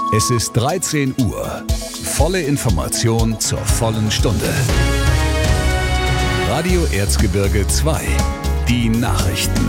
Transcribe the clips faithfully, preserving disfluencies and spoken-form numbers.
Es ist dreizehn Uhr. Volle Information zur vollen Stunde. Radio Erzgebirge zwei. Die Nachrichten.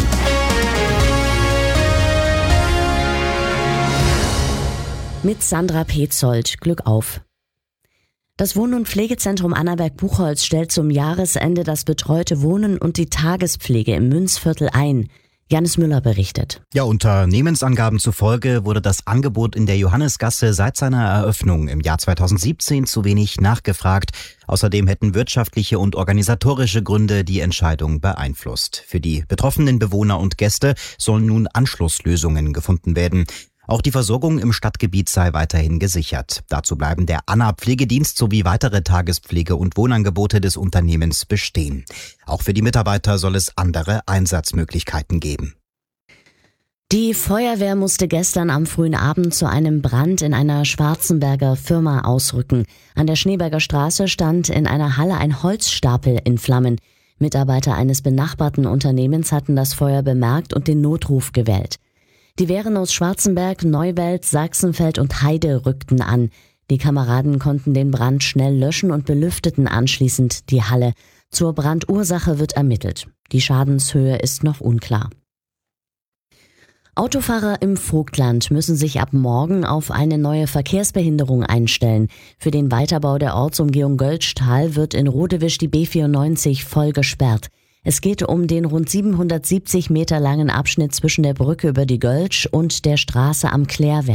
Mit Sandra Petzold. Glück auf. Das Wohn- und Pflegezentrum Annaberg-Buchholz stellt zum Jahresende das betreute Wohnen und die Tagespflege im Münzviertel ein. Janis Müller berichtet. Ja, Unternehmensangaben zufolge wurde das Angebot in der Johannesgasse seit seiner Eröffnung im Jahr zweitausendsiebzehn zu wenig nachgefragt. Außerdem hätten wirtschaftliche und organisatorische Gründe die Entscheidung beeinflusst. Für die betroffenen Bewohner und Gäste sollen nun Anschlusslösungen gefunden werden. Auch die Versorgung im Stadtgebiet sei weiterhin gesichert. Dazu bleiben der Anna-Pflegedienst sowie weitere Tagespflege- und Wohnangebote des Unternehmens bestehen. Auch für die Mitarbeiter soll es andere Einsatzmöglichkeiten geben. Die Feuerwehr musste gestern am frühen Abend zu einem Brand in einer Schwarzenberger Firma ausrücken. An der Schneeberger Straße stand in einer Halle ein Holzstapel in Flammen. Mitarbeiter eines benachbarten Unternehmens hatten das Feuer bemerkt und den Notruf gewählt. Die Wehren aus Schwarzenberg, Neuwelt, Sachsenfeld und Heide rückten an. Die Kameraden konnten den Brand schnell löschen und belüfteten anschließend die Halle. Zur Brandursache wird ermittelt. Die Schadenshöhe ist noch unklar. Autofahrer im Vogtland müssen sich ab morgen auf eine neue Verkehrsbehinderung einstellen. Für den Weiterbau der Ortsumgehung Göltzschtal wird in Rodewisch die B vierundneunzig voll gesperrt. Es geht um den rund siebenhundertsiebzig Meter langen Abschnitt zwischen der Brücke über die Göltsch und der Straße am Klärwerk.